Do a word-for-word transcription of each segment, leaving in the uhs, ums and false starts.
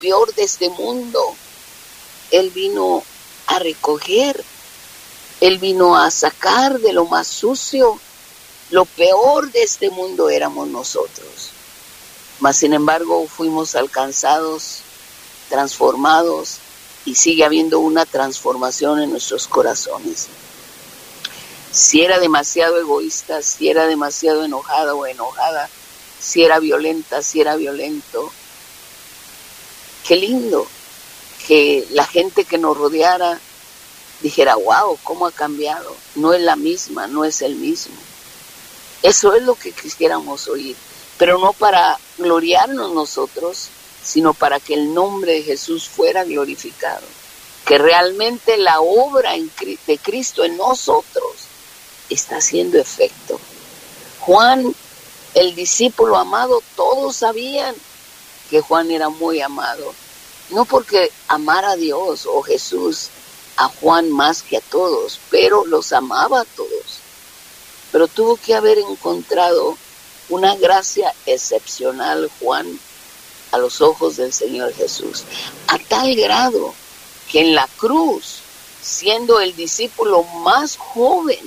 peor de este mundo. Él vino a recoger, Él vino a sacar de lo más sucio. Lo peor de este mundo éramos nosotros. Mas sin embargo fuimos alcanzados, transformados, y sigue habiendo una transformación en nuestros corazones. Si era demasiado egoísta, si era demasiado enojada o enojada, si era violenta, si era violento, qué lindo que la gente que nos rodeara dijera, wow, cómo ha cambiado, no es la misma, no es el mismo. Eso es lo que quisiéramos oír, pero no para gloriarnos nosotros, sino para que el nombre de Jesús fuera glorificado, que realmente la obra de Cristo en nosotros está haciendo efecto. Juan, el discípulo amado, todos sabían que Juan era muy amado, no porque amara a Dios o Jesús a Juan más que a todos, pero los amaba a todos. Pero tuvo que haber encontrado una gracia excepcional Juan a los ojos del Señor Jesús, a tal grado que en la cruz, siendo el discípulo más joven,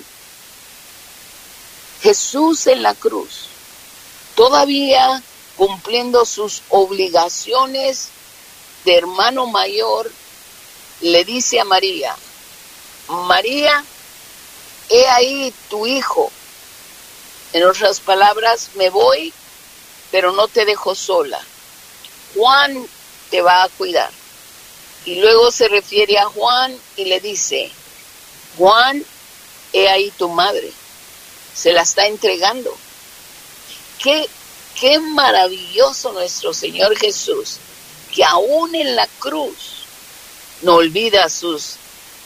Jesús en la cruz, todavía cumpliendo sus obligaciones de hermano mayor, le dice a María, María, he ahí tu hijo. En otras palabras, me voy, pero no te dejo sola. Juan te va a cuidar. Y luego se refiere a Juan y le dice, Juan, he ahí tu madre. Se la está entregando. Qué, qué maravilloso nuestro Señor Jesús, que aún en la cruz no olvida sus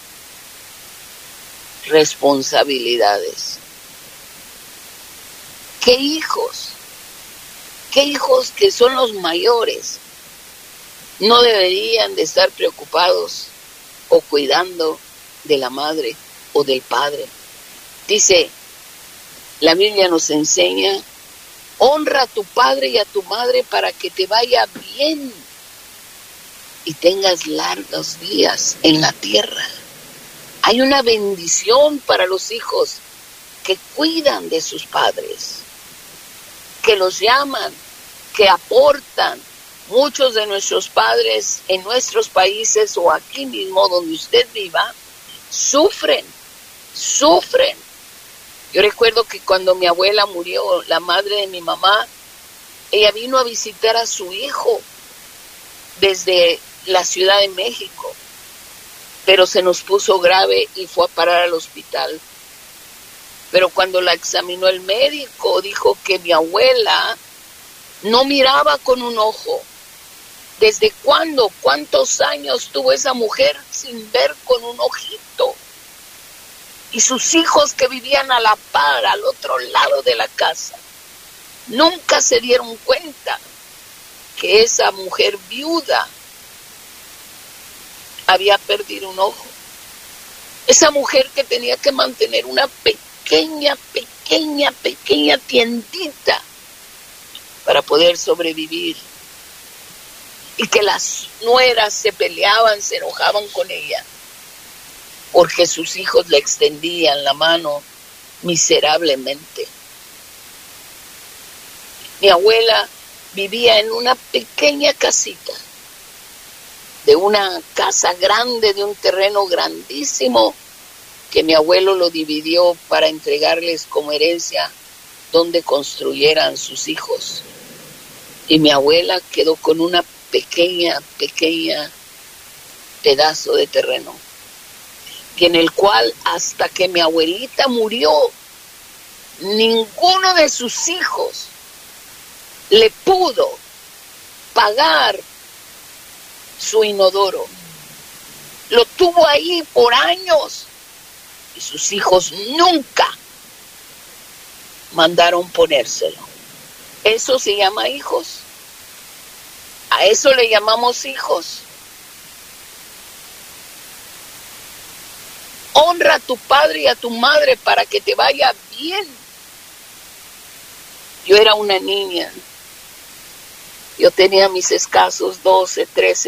responsabilidades. ¿Qué hijos? ¿Qué hijos que son los mayores no deberían de estar preocupados o cuidando de la madre o del padre? Dice, la Biblia nos enseña, honra a tu padre y a tu madre para que te vaya bien y tengas largos días en la tierra. Hay una bendición para los hijos que cuidan de sus padres, que los llaman, que aportan. Muchos de nuestros padres en nuestros países o aquí mismo donde usted viva, sufren, sufren. Yo recuerdo que cuando mi abuela murió, la madre de mi mamá, ella vino a visitar a su hijo desde la Ciudad de México, pero se nos puso grave y fue a parar al hospital. Pero cuando la examinó el médico, dijo que mi abuela no miraba con un ojo. ¿Desde cuándo? ¿Cuántos años tuvo esa mujer sin ver con un ojito? Y sus hijos que vivían a la par, al otro lado de la casa, nunca se dieron cuenta que esa mujer viuda había perdido un ojo. Esa mujer que tenía que mantener una pequeña, pequeña, pequeña tiendita para poder sobrevivir. Y que las nueras se peleaban, se enojaban con ella, porque sus hijos le extendían la mano miserablemente. Mi abuela vivía en una pequeña casita, de una casa grande, de un terreno grandísimo, que mi abuelo lo dividió para entregarles como herencia donde construyeran sus hijos. Y mi abuela quedó con una pequeña, pequeña pedazo de terreno, y en el cual hasta que mi abuelita murió, ninguno de sus hijos le pudo pagar su inodoro. Lo tuvo ahí por años y sus hijos nunca mandaron ponérselo. ¿Eso se llama hijos? ¿A eso le llamamos hijos? Honra a tu padre y a tu madre para que te vaya bien. Yo era una niña Yo tenía mis escasos doce, trece